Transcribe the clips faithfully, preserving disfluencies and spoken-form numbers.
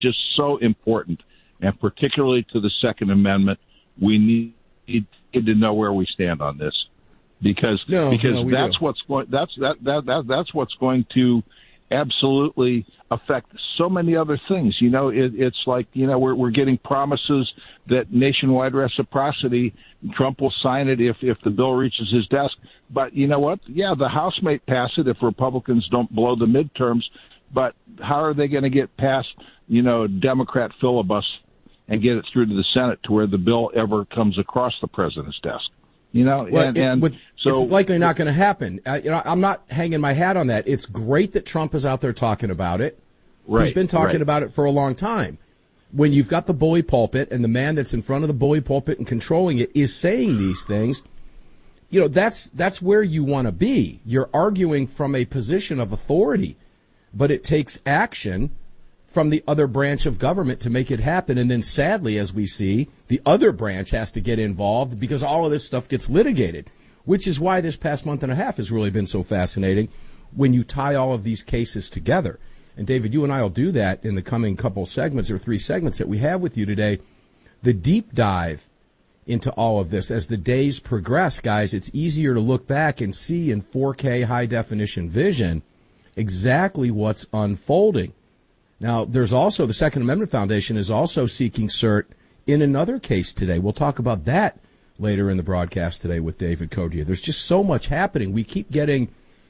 just so important, and particularly to the Second Amendment, we need, need to know where we stand on this, because no, because no, that's do. what's going that's that, that that that's what's going to absolutely affect so many other things. You know, it, it's like, you know, we're we're getting promises that nationwide reciprocity, Trump will sign it if if the bill reaches his desk. But you know what? Yeah, the House may pass it if Republicans don't blow the midterms. But how are they going to get past, you know, Democrat filibuster and get it through to the Senate to where the bill ever comes across the president's desk? You know, well, and, it, and with, so it's likely not going to happen. Uh, you know, I'm not hanging my hat on that. It's great that Trump is out there talking about it. Right, He's been talking right. about it for a long time. When you've got the bully pulpit and the man that's in front of the bully pulpit and controlling it is saying these things, you know, that's that's where you want to be. You're arguing from a position of authority, but it takes action from the other branch of government to make it happen. And then sadly, as we see, the other branch has to get involved because all of this stuff gets litigated, which is why this past month and a half has really been so fascinating when you tie all of these cases together. And David, you and I will do that in the coming couple segments or three segments that we have with you today. The deep dive into all of this as the days progress, guys, it's easier to look back and see in four K high definition vision exactly what's unfolding. Now, there's also the Second Amendment Foundation is also seeking cert in another case today. We'll talk about that later in the broadcast today with David Codier. There's just so much happening. We keep getting,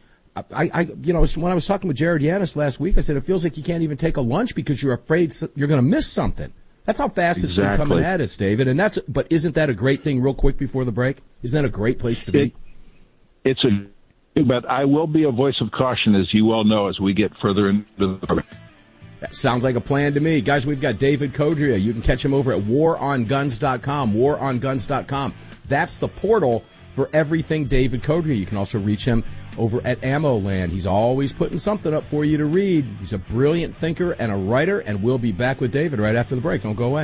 I, I, you know, when I was talking with Jared Yanis last week, I said it feels like you can't even take a lunch because you're afraid you're going to miss something. That's how fast exactly. it's been coming at us, David. And that's, but isn't that a great thing? Real quick before the break, isn't that a great place to be? It, it's a, but I will be a voice of caution, as you well know, as we get further into the. That sounds like a plan to me. Guys, we've got David Codrea. You can catch him over at war on guns dot com, war on guns dot com. That's the portal for everything David Codrea. You can also reach him over at Ammo Land. He's always putting something up for you to read. He's a brilliant thinker and a writer, and we'll be back with David right after the break. Don't go away.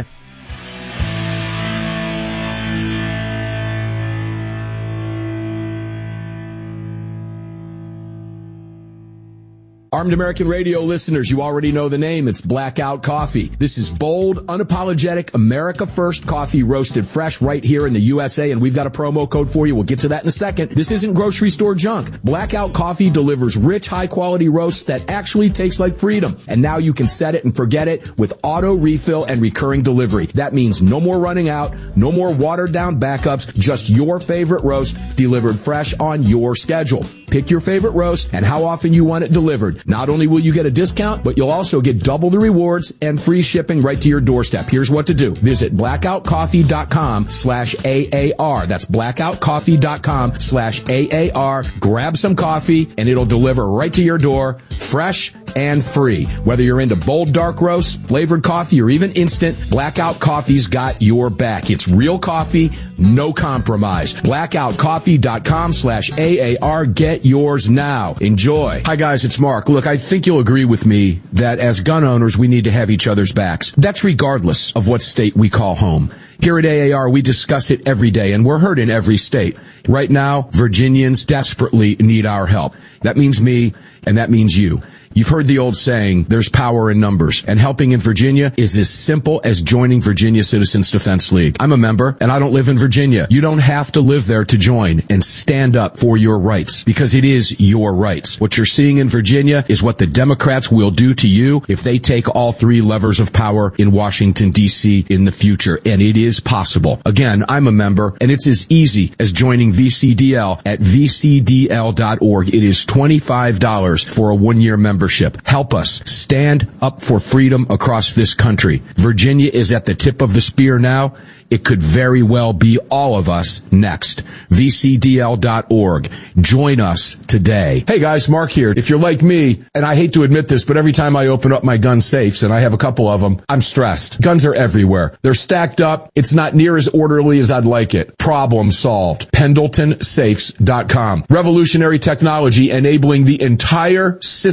Armed American Radio listeners, you already know the name. It's Blackout Coffee. This is bold, unapologetic, America First coffee roasted fresh right here in the U S A, and we've got a promo code for you. We'll get to that in a second. This isn't grocery store junk. Blackout Coffee delivers rich, high-quality roasts that actually taste like freedom. And now you can set it and forget it with auto refill and recurring delivery. That means no more running out, no more watered-down backups, just your favorite roast delivered fresh on your schedule. Pick your favorite roast and how often you want it delivered. Not only will you get a discount, but you'll also get double the rewards and free shipping right to your doorstep. Here's what to do. Visit blackout coffee dot com slash A A R. That's blackout coffee dot com slash A A R. Grab some coffee and it'll deliver right to your door, fresh and free. Whether you're into bold dark roast, flavored coffee, or even instant, Blackout Coffee's got your back. It's real coffee, no compromise. blackout coffee dot com slash A A R. Get yours now. Enjoy. Hi guys, it's Mark. Look, I think you'll agree with me that as gun owners, we need to have each other's backs. That's regardless of what state we call home. Here at A A R, we discuss it every day, and we're heard in every state. Right now, Virginians desperately need our help. That means me, and that means you. You've heard the old saying, there's power in numbers, and helping in Virginia is as simple as joining Virginia Citizens Defense League. I'm a member, and I don't live in Virginia. You don't have to live there to join and stand up for your rights, because it is your rights. What you're seeing in Virginia is what the Democrats will do to you if they take all three levers of power in Washington, D C in the future, and it is possible. Again, I'm a member, and it's as easy as joining V C D L at V C D L dot org. It is twenty-five dollars for a one-year membership. Help us stand up for freedom across this country. Virginia is at the tip of the spear now. It could very well be all of us next. V C D L dot org. Join us today. Hey guys, Mark here. If you're like me, and I hate to admit this, but every time I open up my gun safes, and I have a couple of them, I'm stressed. Guns are everywhere. They're stacked up. It's not near as orderly as I'd like it. Problem solved. Pendleton Safes dot com. Revolutionary technology enabling the entire system to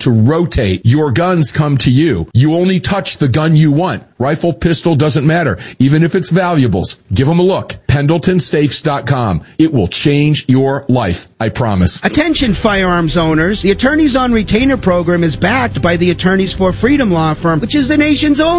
to rotate. Your guns come to you. You only touch the gun you want. Rifle, pistol, doesn't matter. Even if it's valuables, give them a look. Pendleton Safes dot com. It will change your life. I promise. Attention firearms owners. The Attorneys on Retainer program is backed by the Attorneys for Freedom law firm, which is the nation's only